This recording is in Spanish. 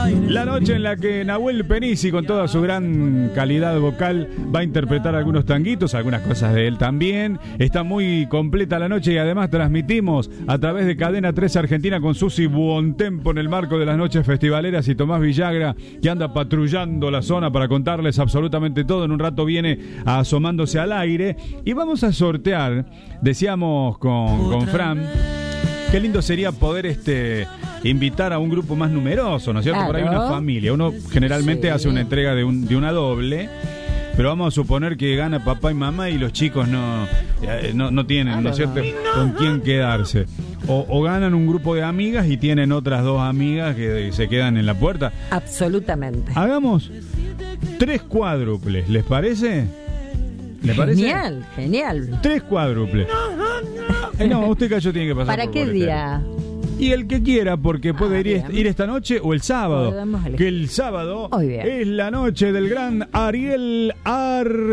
La noche en la que Nahuel Penisi, con toda su gran calidad vocal, va a interpretar algunos tanguitos, algunas cosas de él también. Está muy completa la noche y además transmitimos a través de Cadena 3 Argentina con Susi Buontempo en el marco de las noches festivaleras y Tomás Villagra, que anda patrullando la zona para contarles absolutamente todo. En un rato viene asomándose al aire y vamos a sortear, decíamos con Fran, qué lindo sería poder invitar a un grupo más numeroso, ¿no es cierto? Claro. Por ahí una familia. Uno generalmente hace una entrega de una doble, pero vamos a suponer que gana papá y mamá y los chicos no tienen, ¿no es cierto?, con quién quedarse. O ganan un grupo de amigas y tienen otras dos amigas que se quedan en la puerta. Absolutamente. Hagamos 3 cuádruples, ¿les parece? ¿Le parece? Genial. 3 cuádruples. No, usted cayó, tiene que pasar. ¿Para qué día? Y el que quiera, porque puede ir esta noche o el sábado. Podemos elegir. Que el sábado Muy bien. es la noche del gran Ariel